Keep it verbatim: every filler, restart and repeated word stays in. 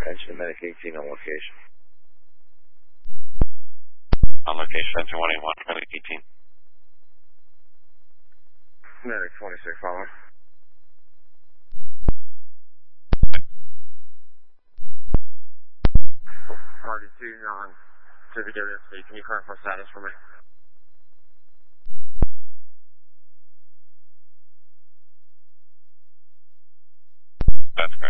Engine Medic eighteen on location. On location, engine one eighty-one, Medic eighteen. Medic twenty-six, following. R D two on Civic Area State. Can you confirm status for me?